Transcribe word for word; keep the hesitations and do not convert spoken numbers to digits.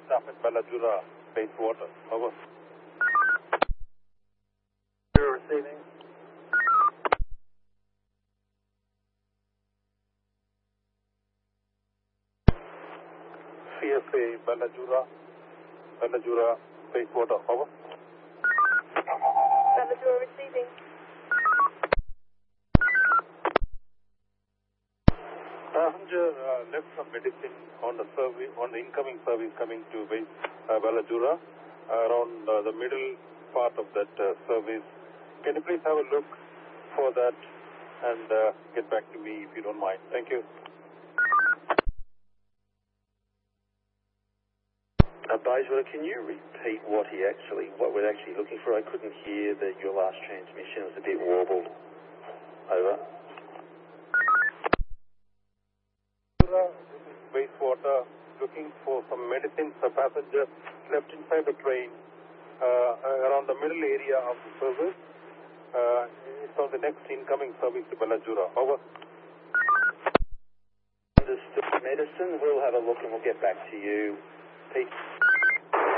staff at Ballajura Bayswater. Over. You're receiving. C S A Ballajura, Ballajura Bayswater. Over. Ballajura receiving. Passenger uh, left some medicine on the service, on the incoming service coming to base uh, Ballajura, uh, around uh, the middle part of that uh, service. Can you please have a look for that and uh, get back to me if you don't mind? Thank you. Uh, Bayswater, can you repeat what he actually, what we're actually looking for? I couldn't hear that your last transmission was a bit warbled. Over. Bayswater, looking for some medicine for passenger left inside the train uh, around the middle area of the service. Uh, it's on the next incoming service to Ballajura. Over. Understood. Medicine, we'll have a look and we'll get back to you. Pete.